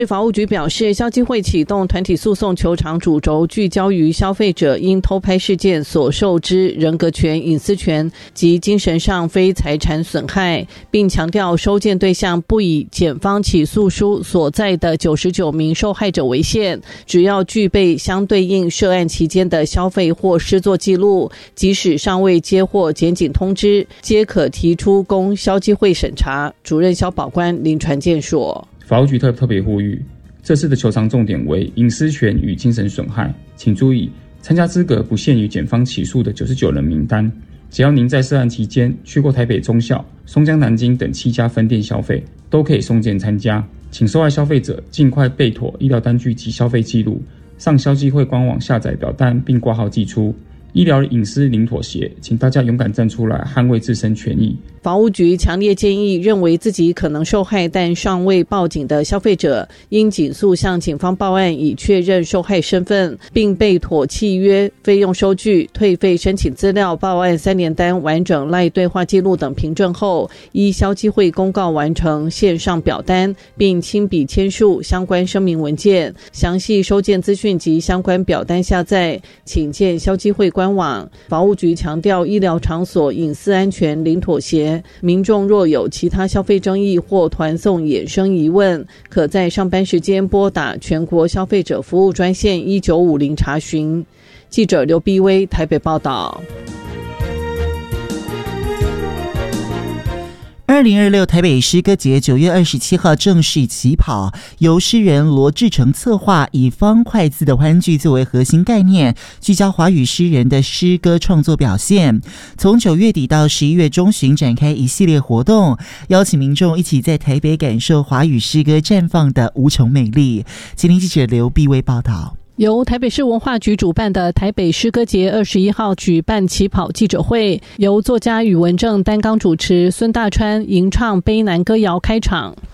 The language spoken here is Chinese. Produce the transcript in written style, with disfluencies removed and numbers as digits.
法务局表示，消基会启动团体诉讼求偿主轴聚焦于消费者因偷拍事件所受之人格权、隐私权及精神上非财产损害，并强调收件对象不以检方起诉书所在的99名受害者为限，只要具备相对应涉案期间的消费或施作记录，即使尚未接获检警通知，皆可提出供消基会审查。主任消保官林传健说， 法务局特别呼吁，这次的求偿重点为隐私权与精神损害。请注意，参加资格不限于检方起诉的99人名单，只要您在涉案期间去过台北忠孝、松江南京等7家分店消费，都可以送件参加。请受害消费者尽快备妥医疗单据及消费记录，上消基会官网下载表单并挂号寄出。医疗隐私零妥协，请大家勇敢站出来捍卫自身权益。 法务局强烈建议认为自己可能受害但尚未报警的消费者，应尽速向警方报案以确认受害身份，并备妥契约、费用收据、退费申请资料、报案3联单、完整LINE对话记录等凭证后，依消基会公告完成线上表单，并亲笔签署相关声明文件。详细收件资讯及相关表单下载，请见消基会官网。法务局强调，医疗场所隐私安全零妥协，民众若有其他消费争议或团送衍生疑问，可在上班时间拨打全国消费者服务专线1950查询。记者刘碧薇台北报道。 2026台北诗歌节9月27号正式起跑，由诗人罗志成策划，以方块字的欢聚作为核心概念，聚焦华语诗人的诗歌创作表现。从9月底到11月中旬展开一系列活动，邀请民众一起在台北感受华语诗歌绽放的无穷美丽。今天记者刘碧薇报道。 由台北市文化局主办的台北诗歌节21号举办起跑记者会，由作家宇文正担纲主持，孙大川吟唱卑南歌谣开场。